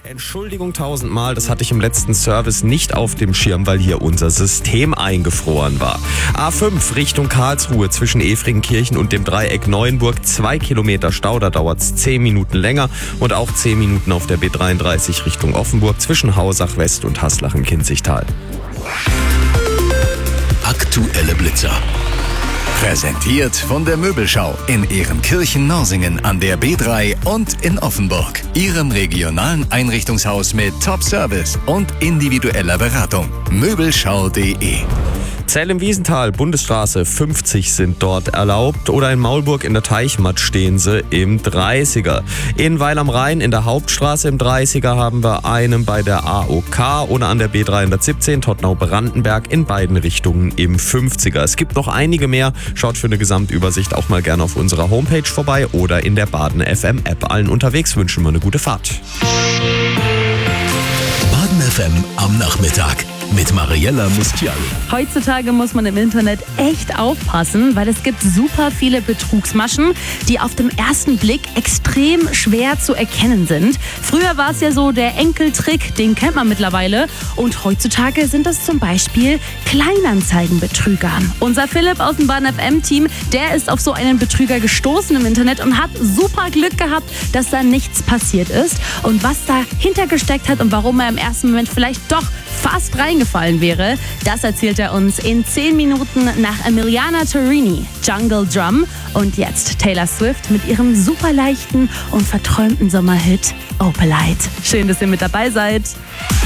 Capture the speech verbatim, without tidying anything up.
Entschuldigung tausendmal, das hatte ich im letzten Service nicht auf dem Schirm, weil hier unser System eingefroren war. A fünf Richtung Karlsruhe zwischen Efringenkirchen und dem Dreieck Neuenburg. Zwei Kilometer Stau, da dauert es zehn Minuten länger. Und auch zehn Minuten auf der B dreiunddreißig Richtung Offenburg zwischen Hausach West und Haslach im Kinzigtal. Aktuelle Blitzer. Präsentiert von der Möbelschau in Ehrenkirchen-Norsingen an der B drei und in Offenburg. Ihrem regionalen Einrichtungshaus mit Top-Service und individueller Beratung. Möbelschau punkt de. Zell im Wiesental, Bundesstraße fünfzig sind dort erlaubt. Oder in Maulburg in der Teichmatt stehen sie im dreißiger. In Weil am Rhein in der Hauptstraße im dreißiger haben wir einen bei der A O K oder an der B dreihundertsiebzehn Todtnau-Brandenberg in beiden Richtungen im fünfziger. Es gibt noch einige mehr. Schaut für eine Gesamtübersicht auch mal gerne auf unserer Homepage vorbei oder in der Baden F M App. Allen unterwegs wünschen wir eine gute Fahrt. Baden F M am Nachmittag mit Mariella Mustial. Heutzutage muss man im Internet echt aufpassen, weil es gibt super viele Betrugsmaschen, die auf den ersten Blick extrem schwer zu erkennen sind. Früher war es ja so der Enkeltrick, den kennt man mittlerweile. Und heutzutage sind das zum Beispiel Kleinanzeigenbetrüger. Unser Philipp aus dem Baden F M-Team, der ist auf so einen Betrüger gestoßen im Internet und hat super Glück gehabt, dass da nichts passiert ist. Und was dahinter gesteckt hat und warum er im ersten Moment vielleicht doch fast reingefallen wäre, das erzählt er uns in zehn Minuten nach Emiliana Torini, Jungle Drum. Und jetzt Taylor Swift mit ihrem super leichten und verträumten Sommerhit Opalite. Schön, dass ihr mit dabei seid.